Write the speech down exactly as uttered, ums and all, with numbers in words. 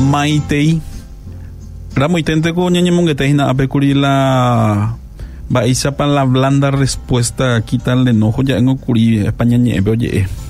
Maitei. Ramoitente con ñañemonguete na apecuri la Baisa para la blanda respuesta, quitarle enojo ya en ocurrir España ñebe oye.